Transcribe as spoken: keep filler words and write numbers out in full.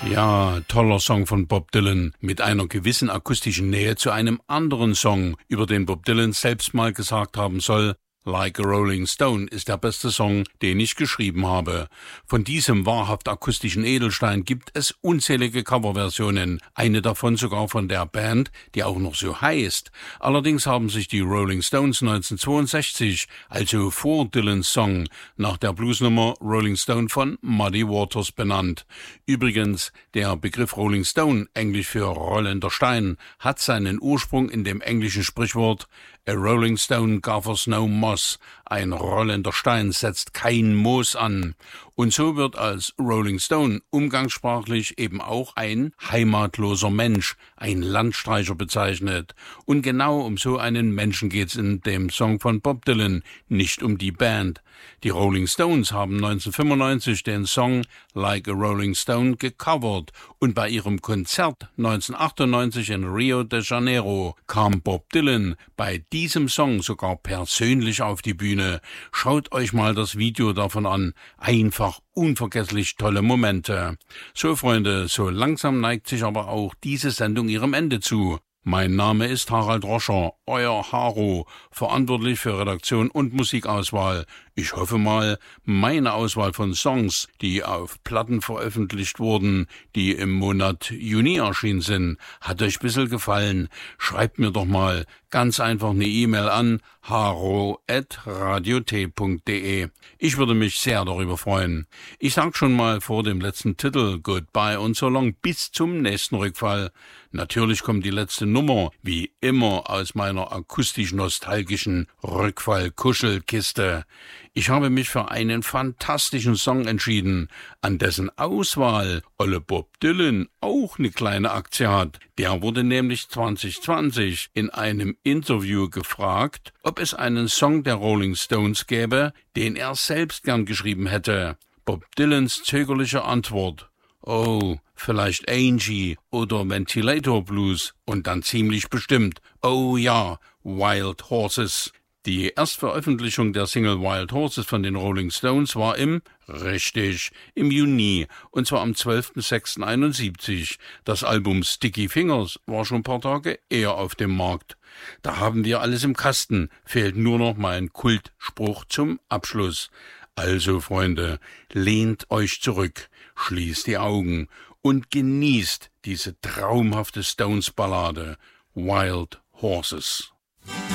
Ja, toller Song von Bob Dylan mit einer gewissen akustischen Nähe zu einem anderen Song, über den Bob Dylan selbst mal gesagt haben soll: Like a Rolling Stone ist der beste Song, den ich geschrieben habe. Von diesem wahrhaft akustischen Edelstein gibt es unzählige Coverversionen, eine davon sogar von der Band, die auch noch so heißt. Allerdings haben sich die Rolling Stones neunzehnhundertzweiundsechzig, also vor Dylans Song, nach der Bluesnummer Rolling Stone von Muddy Waters benannt. Übrigens, der Begriff Rolling Stone, englisch für rollender Stein, hat seinen Ursprung in dem englischen Sprichwort A Rolling Stone gathers no moss. Ein rollender Stein setzt kein Moos an. Und so wird als Rolling Stone umgangssprachlich eben auch ein heimatloser Mensch, ein Landstreicher bezeichnet. Und genau um so einen Menschen geht's in dem Song von Bob Dylan, nicht um die Band. Die Rolling Stones haben neunzehnhundertfünfundneunzig den Song Like a Rolling Stone gecovert und bei ihrem Konzert neunzehnhundertachtundneunzig in Rio de Janeiro kam Bob Dylan bei diesem Song sogar persönlich auf die Bühne. Schaut euch mal das Video davon an. Einfach unvergesslich tolle Momente. So, Freunde, so langsam neigt sich aber auch diese Sendung ihrem Ende zu. Mein Name ist Harald Roscher, euer Haro, verantwortlich für Redaktion und Musikauswahl. Ich hoffe mal, meine Auswahl von Songs, die auf Platten veröffentlicht wurden, die im Monat Juni erschienen sind, hat euch ein bisschen gefallen. Schreibt mir doch mal ganz einfach eine E-Mail an haro at radiot punkt de. Ich würde mich sehr darüber freuen. Ich sag schon mal vor dem letzten Titel Goodbye und so long bis zum nächsten Rückfall. Natürlich kommt die letzte Nummer, wie immer, aus meiner akustisch-nostalgischen Rückfall-Kuschelkiste. Ich habe mich für einen fantastischen Song entschieden, an dessen Auswahl Olle Bob Dylan auch eine kleine Aktie hat. Der wurde nämlich zwanzig zwanzig in einem Interview gefragt, ob es einen Song der Rolling Stones gäbe, den er selbst gern geschrieben hätte. Bob Dylans zögerliche Antwort: Oh, vielleicht Angie oder Ventilator Blues, und dann ziemlich bestimmt: Oh ja, Wild Horses. Die Erstveröffentlichung der Single Wild Horses von den Rolling Stones war im, richtig, im Juni, und zwar am zwölften sechsten einundsiebzig. Das Album Sticky Fingers war schon ein paar Tage eher auf dem Markt. Da haben wir alles im Kasten, fehlt nur noch mein Kultspruch zum Abschluss. Also, Freunde, lehnt euch zurück, schließt die Augen und genießt diese traumhafte Stones-Ballade Wild Horses.